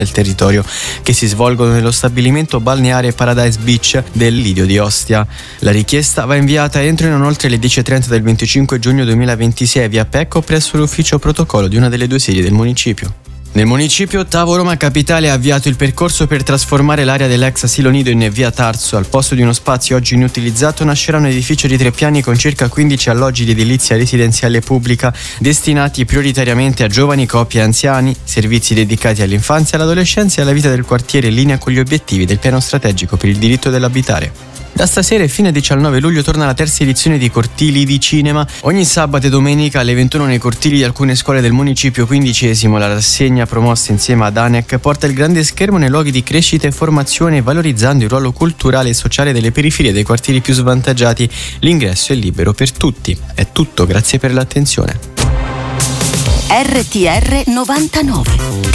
del territorio che si svolgono nello stabilimento balneare Paradise Beach del Lidio di Ostia. La richiesta va inviata entro e non oltre le 10:30 del 25 giugno 2026 via PEC o presso l'ufficio protocollo di una delle due sedi del municipio. Nel municipio Tavo Roma Capitale ha avviato il percorso per trasformare l'area dell'ex asilo nido in via Tarso. Al posto di uno spazio oggi inutilizzato nascerà un edificio di 3 piani con circa 15 alloggi di edilizia residenziale pubblica destinati prioritariamente a giovani, coppie e anziani, servizi dedicati all'infanzia, all'adolescenza e alla vita del quartiere in linea con gli obiettivi del piano strategico per il diritto dell'abitare. Da stasera e fino al 19 luglio torna la terza edizione di Cortili di Cinema. Ogni sabato e domenica alle 21 nei cortili di alcune scuole del municipio. 15esimo la rassegna promossa insieme ad ANEC porta il grande schermo nei luoghi di crescita e formazione, valorizzando il ruolo culturale e sociale delle periferie dei quartieri più svantaggiati. L'ingresso è libero per tutti. È tutto, grazie per l'attenzione. RTR 99